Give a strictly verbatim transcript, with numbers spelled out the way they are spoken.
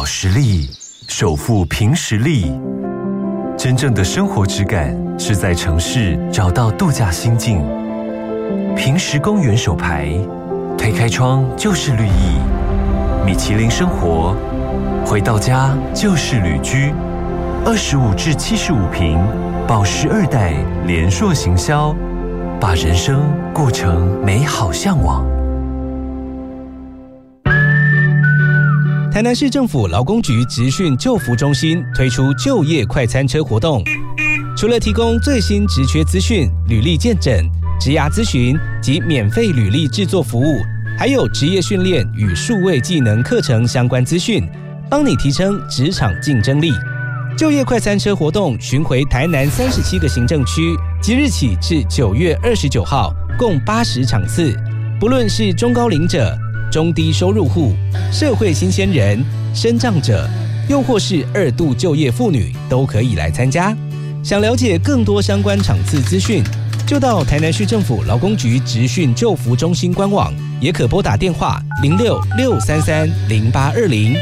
实力，守护凭实力。真正的生活质感是在城市找到度假心境。凭实公园手牌，推开窗就是绿意。米其林生活，回到家就是旅居。二十五至七十五平，宝石二代联硕行销，把人生过成美好向往。 台南市政府劳工局职训就服中心推出就业快餐车活动，除了提供最新职缺资讯、履历健诊、职涯咨询及免费履历制作服务，还有职业训练与数位技能课程相关资讯，帮你提升职场竞争力。就业快餐车活动巡回台南三十七个行政区，即日起至九月二十九号，共八十场次。不论是中高龄者、中低收入户、社会新鲜人、身障者，又或是二度就业妇女，都可以来参加。想了解更多相关场次资讯，就到台南市政府劳工局职训就服中心官网，也可拨打电话零六六三三零八二零